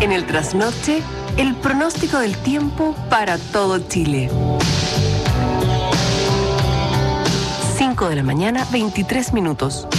En el trasnoche, el pronóstico del tiempo para todo Chile. 5 de la mañana, 23 minutos.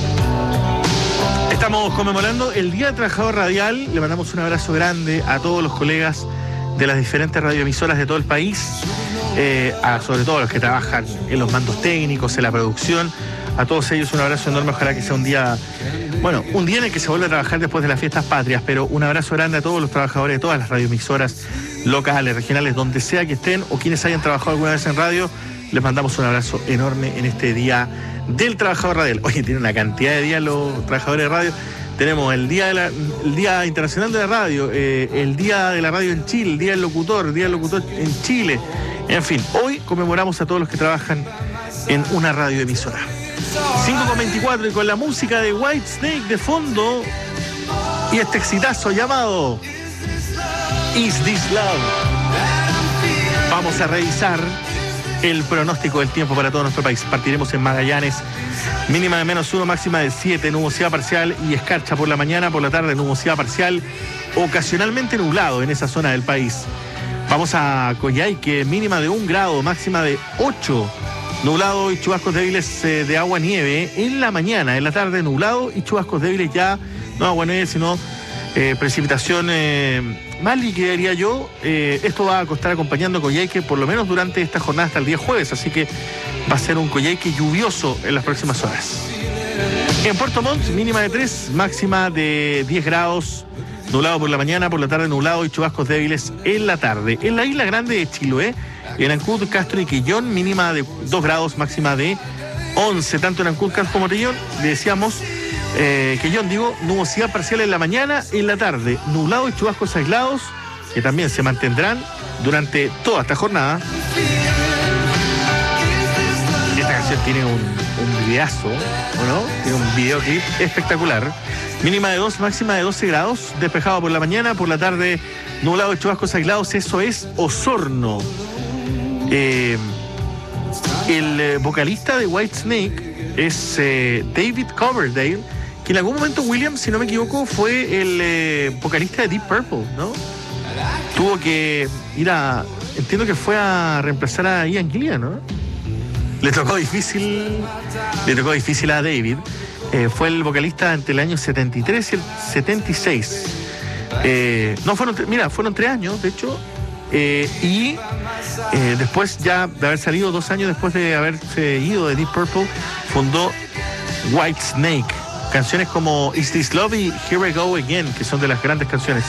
Estamos conmemorando el Día del Trabajador Radial. Le mandamos un abrazo grande a todos los colegas de las diferentes radioemisoras de todo el país, sobre todo a los que trabajan en los mandos técnicos, en la producción. A todos ellos un abrazo enorme. Ojalá que sea un día en el que se vuelva a trabajar después de las fiestas patrias, pero un abrazo grande a todos los trabajadores de todas las radioemisoras locales, regionales, donde sea que estén o quienes hayan trabajado alguna vez en radio. Les mandamos un abrazo enorme en este Día del Trabajador Radial. Oye, tiene una cantidad de días los trabajadores de radio. Tenemos el Día Internacional de la Radio, el Día de la Radio en Chile, el Día del Locutor en Chile. En fin, hoy conmemoramos a todos los que trabajan en una radioemisora. 5:24 y con la música de Whitesnake de fondo y este exitazo llamado Is This Love. Vamos a revisar el pronóstico del tiempo para todo nuestro país. Partiremos en Magallanes, mínima de -1, máxima de 7, nubosidad parcial y escarcha por la mañana, por la tarde nubosidad parcial, ocasionalmente nublado en esa zona del país. Vamos a Coyhaique, mínima de 1 grado, máxima de 8, nublado y chubascos débiles de agua-nieve en la mañana, en la tarde nublado y chubascos débiles ya, no agua-nieve, sino precipitación más líquida, diría yo. Esto va a costar acompañando a Coyhaique por lo menos durante esta jornada hasta el día jueves, así que va a ser un Coyhaique lluvioso en las próximas horas. En Puerto Montt, mínima de 3, máxima de 10 grados, nublado por la mañana, por la tarde nublado y chubascos débiles en la tarde. En la Isla Grande de Chiloé, en Ancud, Castro y Quillón, mínima de 2 grados, máxima de 11, tanto en Ancud, Castro como Quillón, le decíamos, Quillón, nubosidad parcial en la mañana, en la tarde, nublado y chubascos aislados, que también se mantendrán durante toda esta jornada. Esta canción tiene un videazo, ¿o no? Tiene un videoclip espectacular. Mínima de 2, máxima de 12 grados, despejado por la mañana, por la tarde, nublado y chubascos aislados. Eso es Osorno. El vocalista de Whitesnake es David Coverdale, que en algún momento, William, si no me equivoco, fue el vocalista de Deep Purple, ¿no? Tuvo que ir entiendo que fue a reemplazar a Ian Gillan, ¿no? Le tocó difícil a David. Fue el vocalista entre el año 73 y el 76. Fueron 3 años, de hecho. Después ya de haber salido 2 años después de haberse ido de Deep Purple, fundó Whitesnake. Canciones como Is This Love y Here We Go Again, que son de las grandes canciones.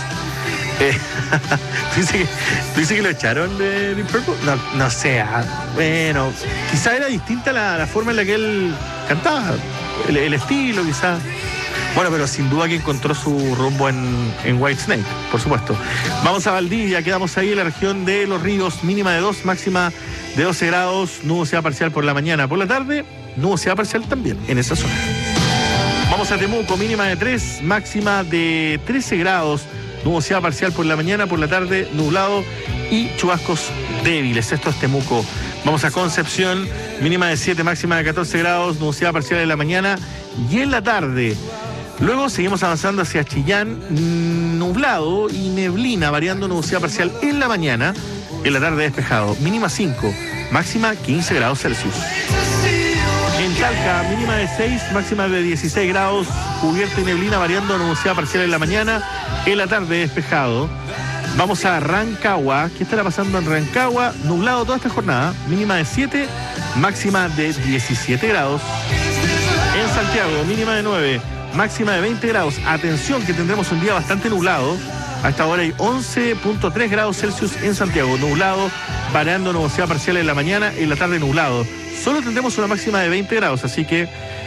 ¿Tú dices que lo echaron de Deep Purple? No sé. Bueno, quizá era distinta la forma en la que él cantaba, el estilo quizá. Bueno, pero sin duda que encontró su rumbo en Whitesnake, por supuesto. Vamos a Valdivia, quedamos ahí en la región de Los Ríos, mínima de 2, máxima de 12 grados, nubosidad parcial por la mañana, por la tarde, nubosidad parcial también en esa zona. Vamos a Temuco, mínima de 3, máxima de 13 grados, nubosidad parcial por la mañana, por la tarde, nublado y chubascos débiles. Esto es Temuco. Vamos a Concepción, mínima de 7, máxima de 14 grados, nubosidad parcial en la mañana y en la tarde. Luego seguimos avanzando hacia Chillán, nublado y neblina, variando nubosidad parcial en la mañana, en la tarde despejado, mínima 5, máxima 15 grados Celsius. En Talca, mínima de 6, máxima de 16 grados, cubierta y neblina, variando nubosidad parcial en la mañana, en la tarde despejado. Vamos a Rancagua. ¿Qué estará pasando en Rancagua? Nublado toda esta jornada, mínima de 7, máxima de 17 grados. En Santiago, mínima de 9, máxima de 20 grados. Atención que tendremos un día bastante nublado. A esta hora hay 11.3 grados Celsius en Santiago. Nublado, variando nubosidad parcial en la mañana, en la tarde nublado. Solo tendremos una máxima de 20 grados, así que